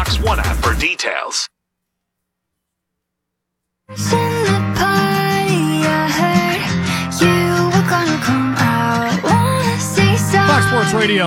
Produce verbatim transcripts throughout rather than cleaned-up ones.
Fox One app for details. Fox Sports Radio,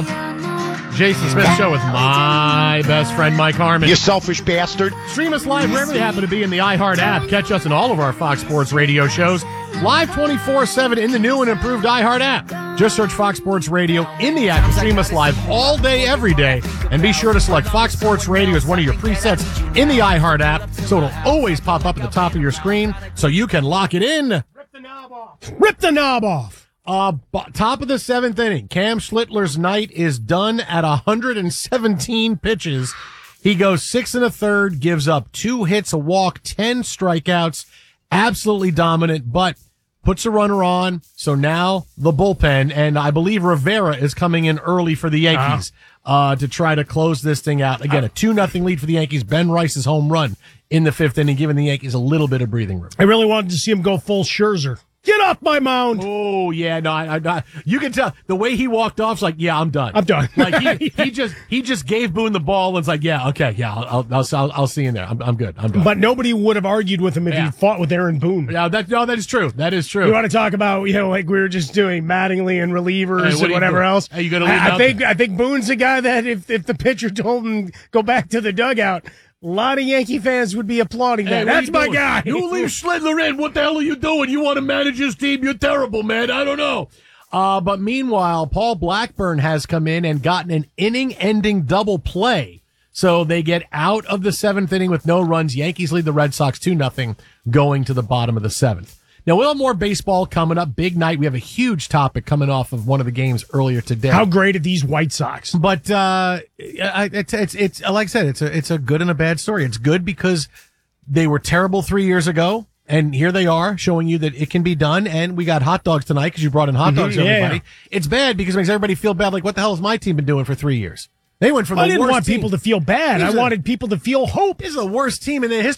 Jason Smith Show with my best friend Mike Harmon. You selfish bastard. Stream us live wherever you happen to be in the iHeart app. Catch us in all of our Fox Sports Radio shows live twenty-four seven in the new and improved iHeart app. Just search Fox Sports Radio in the app and stream us live all day, every day. And be sure to select Fox Sports Radio as one of your presets in the iHeart app, so it'll always pop up at the top of your screen so you can lock it in. Rip the knob off. Rip the knob off. Uh, b- top of the seventh inning, Cam Schlittler's night is done at one hundred seventeen pitches. He goes six and a third, gives up two hits, a walk, ten strikeouts, absolutely dominant, but puts a runner on. So now the bullpen, and I believe Rivera is coming in early for the Yankees, uh-huh. uh, to try to close this thing out. Again, a two nothing lead for the Yankees. Ben Rice's home run in the fifth inning, giving the Yankees a little bit of breathing room. I really wanted to see him go full Scherzer. Get off my mound! Oh yeah, no, I, I, you can tell the way he walked off. It's like, yeah, I'm done. I'm done. Like he, he just, he just gave Boone the ball and it's like, yeah, okay, yeah, I'll, I'll, I'll, I'll see you in there. I'm, I'm good. I'm done. But nobody would have argued with him if yeah. he fought with Aaron Boone. Yeah, that, no, that is true. That is true. You want to talk about, you know, like we were just doing Mattingly and relievers hey, what and whatever else. Hey, you gonna leave I, I think, I think Boone's the guy that if, if the pitcher told him go back to the dugout, a lot of Yankee fans would be applauding that. Hey, That's my doing? guy. You leave Schlittler in. What the hell are you doing? You want to manage his team? You're terrible, man. I don't know. Uh, but meanwhile, Paul Blackburn has come in and gotten an inning-ending double play. So they get out of the seventh inning with no runs. Yankees lead the Red Sox two nothing going to the bottom of the seventh. Now, we'll have more baseball coming up. Big night. We have a huge topic coming off of one of the games earlier today. How great are these White Sox? But uh, it's, it's, it's like I said, it's a, it's a good and a bad story. It's good because they were terrible three years ago, and here they are showing you that it can be done. And we got hot dogs tonight because you brought in hot dogs, mm-hmm, everybody. Yeah. It's bad because it makes everybody feel bad. Like, what the hell has my team been doing for three years? They went from I the didn't worst want team. people to feel bad. I a, wanted people to feel hope. This is the worst team in the history.